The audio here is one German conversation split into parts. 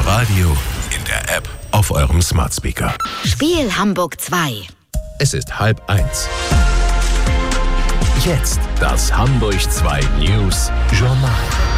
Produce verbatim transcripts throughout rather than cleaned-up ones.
Radio, in der App, auf eurem Smart Speaker. Spiel Hamburg zwei. Es ist halb eins. Jetzt das Hamburg zwei News Journal.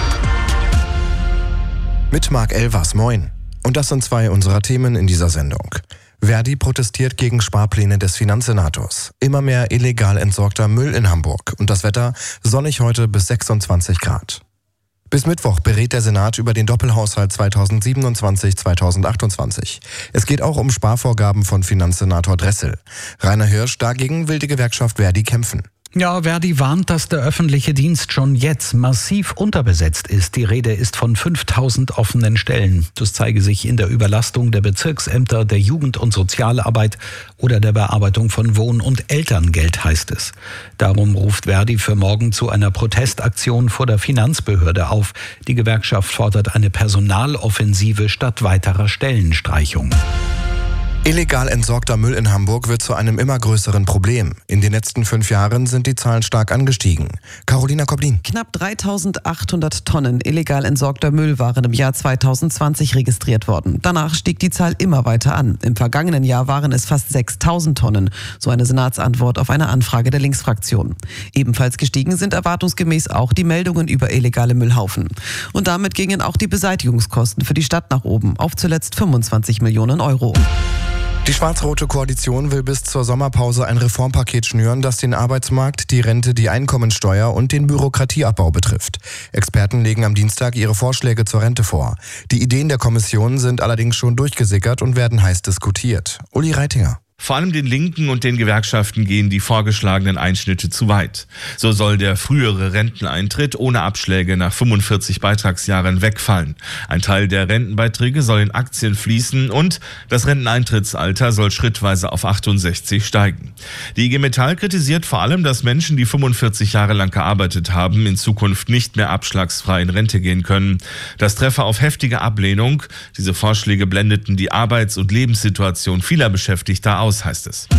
Mit Marc Elvers, moin. Und das sind zwei unserer Themen in dieser Sendung. Verdi protestiert gegen Sparpläne des Finanzsenators. Immer mehr illegal entsorgter Müll in Hamburg. Und das Wetter sonnig heute bis sechsundzwanzig Grad. Bis Mittwoch berät der Senat über den Doppelhaushalt zweitausendsiebenundzwanzig zweitausendachtundzwanzig. Es geht auch um Sparvorgaben von Finanzsenator Dressel. Rainer Hirsch, dagegen will die Gewerkschaft Verdi kämpfen. Ja, Verdi warnt, dass der öffentliche Dienst schon jetzt massiv unterbesetzt ist. Die Rede ist von fünftausend offenen Stellen. Das zeige sich in der Überlastung der Bezirksämter, der Jugend- und Sozialarbeit oder der Bearbeitung von Wohn- und Elterngeld, heißt es. Darum ruft Verdi für morgen zu einer Protestaktion vor der Finanzbehörde auf. Die Gewerkschaft fordert eine Personaloffensive statt weiterer Stellenstreichung. Illegal entsorgter Müll in Hamburg wird zu einem immer größeren Problem. In den letzten fünf Jahren sind die Zahlen stark angestiegen. Carolina Koblin. Knapp dreitausendachthundert Tonnen illegal entsorgter Müll waren im Jahr zweitausendzwanzig registriert worden. Danach stieg die Zahl immer weiter an. Im vergangenen Jahr waren es fast sechstausend Tonnen, so eine Senatsantwort auf eine Anfrage der Linksfraktion. Ebenfalls gestiegen sind erwartungsgemäß auch die Meldungen über illegale Müllhaufen. Und damit gingen auch die Beseitigungskosten für die Stadt nach oben auf zuletzt fünfundzwanzig Millionen Euro. Die schwarz-rote Koalition will bis zur Sommerpause ein Reformpaket schnüren, das den Arbeitsmarkt, die Rente, die Einkommensteuer und den Bürokratieabbau betrifft. Experten legen am Dienstag ihre Vorschläge zur Rente vor. Die Ideen der Kommission sind allerdings schon durchgesickert und werden heiß diskutiert. Uli Reitinger. Vor allem den Linken und den Gewerkschaften gehen die vorgeschlagenen Einschnitte zu weit. So soll der frühere Renteneintritt ohne Abschläge nach fünfundvierzig Beitragsjahren wegfallen. Ein Teil der Rentenbeiträge soll in Aktien fließen und das Renteneintrittsalter soll schrittweise auf achtundsechzig steigen. Die I G Metall kritisiert vor allem, dass Menschen, die fünfundvierzig Jahre lang gearbeitet haben, in Zukunft nicht mehr abschlagsfrei in Rente gehen können. Das treffe auf heftige Ablehnung. Diese Vorschläge blendeten die Arbeits- und Lebenssituation vieler Beschäftigter aus, heißt es.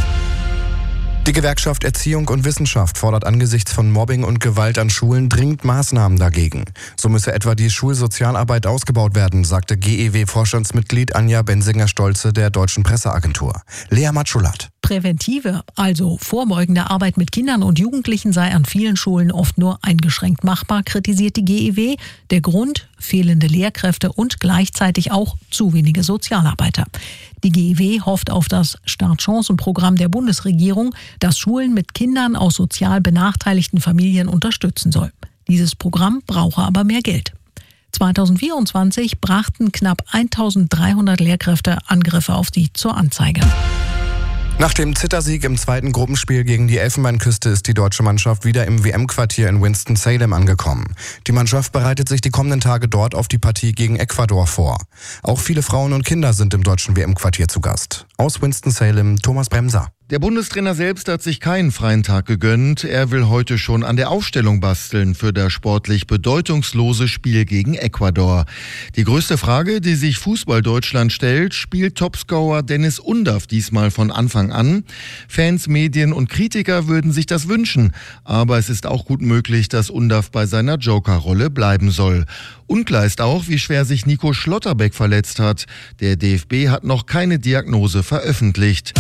Die Gewerkschaft Erziehung und Wissenschaft fordert angesichts von Mobbing und Gewalt an Schulen dringend Maßnahmen dagegen. So müsse etwa die Schulsozialarbeit ausgebaut werden, sagte G E W-Vorstandsmitglied Anja Bensinger-Stolze der Deutschen Presseagentur. Lea Matschulat. Präventive, also vorbeugende Arbeit mit Kindern und Jugendlichen sei an vielen Schulen oft nur eingeschränkt machbar, kritisiert die G E W. Der Grund: fehlende Lehrkräfte und gleichzeitig auch zu wenige Sozialarbeiter. Die G E W hofft auf das Startchancenprogramm der Bundesregierung, das Schulen mit Kindern aus sozial benachteiligten Familien unterstützen soll. Dieses Programm brauche aber mehr Geld. zweitausendvierundzwanzig brachten knapp eintausenddreihundert Lehrkräfte Angriffe auf sie zur Anzeige. Nach dem Zittersieg im zweiten Gruppenspiel gegen die Elfenbeinküste ist die deutsche Mannschaft wieder im W M-Quartier in Winston-Salem angekommen. Die Mannschaft bereitet sich die kommenden Tage dort auf die Partie gegen Ecuador vor. Auch viele Frauen und Kinder sind im deutschen W M-Quartier zu Gast. Aus Winston-Salem, Thomas Bremser. Der Bundestrainer selbst hat sich keinen freien Tag gegönnt. Er will heute schon an der Aufstellung basteln für das sportlich bedeutungslose Spiel gegen Ecuador. Die größte Frage, die sich Fußball-Deutschland stellt: Spielt Topscorer Dennis Undaff diesmal von Anfang an? Fans, Medien und Kritiker würden sich das wünschen. Aber es ist auch gut möglich, dass Undaff bei seiner Joker-Rolle bleiben soll. Unklar ist auch, wie schwer sich Nico Schlotterbeck verletzt hat. Der D F B hat noch keine Diagnose veröffentlicht.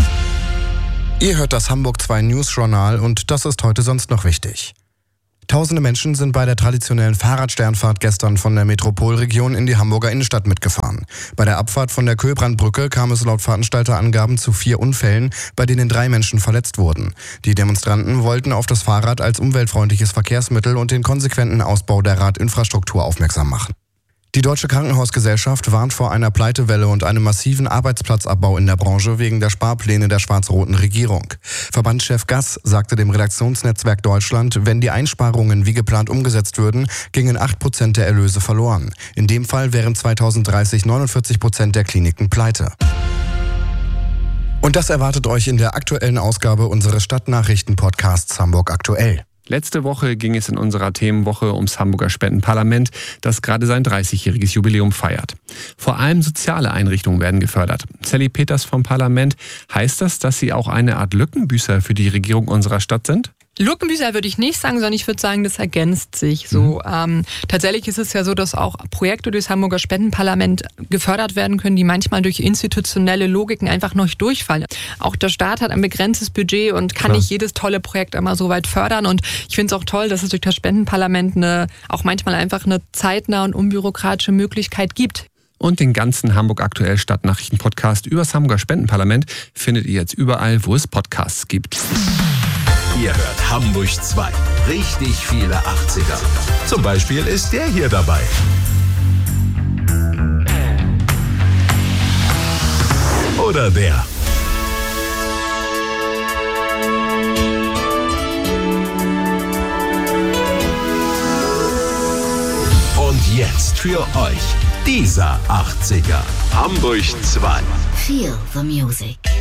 Ihr hört das Hamburg zwei News Journal und das ist heute sonst noch wichtig. Tausende Menschen sind bei der traditionellen Fahrradsternfahrt gestern von der Metropolregion in die Hamburger Innenstadt mitgefahren. Bei der Abfahrt von der Köhlbrandbrücke kam es laut Veranstalterangaben zu vier Unfällen, bei denen drei Menschen verletzt wurden. Die Demonstranten wollten auf das Fahrrad als umweltfreundliches Verkehrsmittel und den konsequenten Ausbau der Radinfrastruktur aufmerksam machen. Die Deutsche Krankenhausgesellschaft warnt vor einer Pleitewelle und einem massiven Arbeitsplatzabbau in der Branche wegen der Sparpläne der schwarz-roten Regierung. Verbandschef Gass sagte dem Redaktionsnetzwerk Deutschland, wenn die Einsparungen wie geplant umgesetzt würden, gingen acht Prozent der Erlöse verloren. In dem Fall wären zweitausenddreißig neunundvierzig Prozent der Kliniken pleite. Und das erwartet euch in der aktuellen Ausgabe unseres Stadtnachrichten-Podcasts Hamburg aktuell. Letzte Woche ging es in unserer Themenwoche ums Hamburger Spendenparlament, das gerade sein dreißigjähriges Jubiläum feiert. Vor allem soziale Einrichtungen werden gefördert. Sally Peters vom Parlament, heißt das, dass Sie auch eine Art Lückenbüßer für die Regierung unserer Stadt sind? Lückenbüßer würde ich nicht sagen, sondern ich würde sagen, das ergänzt sich so. Mhm. Ähm, tatsächlich ist es ja so, dass auch Projekte durchs Hamburger Spendenparlament gefördert werden können, die manchmal durch institutionelle Logiken einfach noch durchfallen. Auch der Staat hat ein begrenztes Budget und kann Klar. nicht jedes tolle Projekt immer so weit fördern. Und ich finde es auch toll, dass es durch das Spendenparlament eine, auch manchmal einfach eine zeitnahe und unbürokratische Möglichkeit gibt. Und den ganzen Hamburg Aktuell Stadtnachrichten-Podcast übers Hamburger Spendenparlament findet ihr jetzt überall, wo es Podcasts gibt. Ihr hört Hamburg zwei. Richtig viele achtziger. Zum Beispiel ist der hier dabei. Oder der. Und jetzt für euch dieser achtziger. Hamburg zwei. Feel the music.